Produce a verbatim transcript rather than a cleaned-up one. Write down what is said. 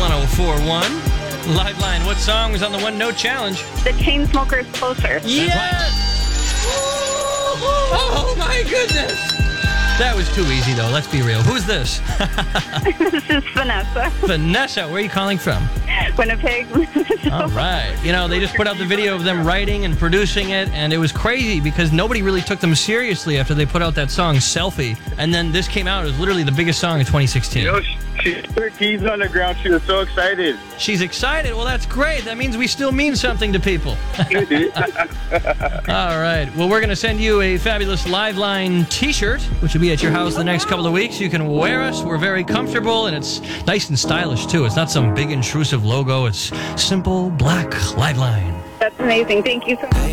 one oh four one. Liveline, what song was on the One Note Challenge? The Chainsmokers, Closer. Yes! Oh, my goodness! That was too easy, though. Let's be real. Who's this? This is Vanessa. Vanessa, where are you calling from? Winnipeg. All right. You know, they just put out the video of them writing and producing it, and it was crazy because nobody really took them seriously after they put out that song, Selfie. And then this came out. It was literally the biggest song of twenty sixteen. You know, she put her keys on the ground. She was so excited. She's excited. Well, that's great. That means we still mean something to people. All right. Well, we're going to send you a fabulous Liveline t-shirt, which will be at your house the next couple of weeks. You can wear us. We're very comfortable, and it's nice and stylish, too. It's not some big, intrusive logo. It's simple, black Liveline. That's amazing. Thank you so much.